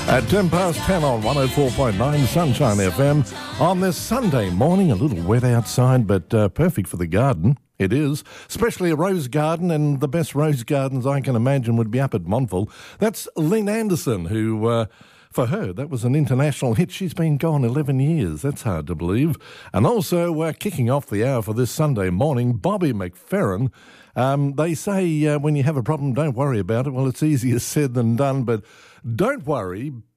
At 10 past 10 on 104.9 Sunshine FM on this Sunday morning. A little wet outside, but perfect for the garden. It is, especially a rose garden, and the best rose gardens I can imagine would be up at Montville. That's Lynn Anderson, who, for her, that was an international hit. She's been gone 11 years. That's hard to believe. And also kicking off the hour for this Sunday morning, Bobby McFerrin. They say when you have a problem, don't worry about it. Well, it's easier said than done, but don't worry,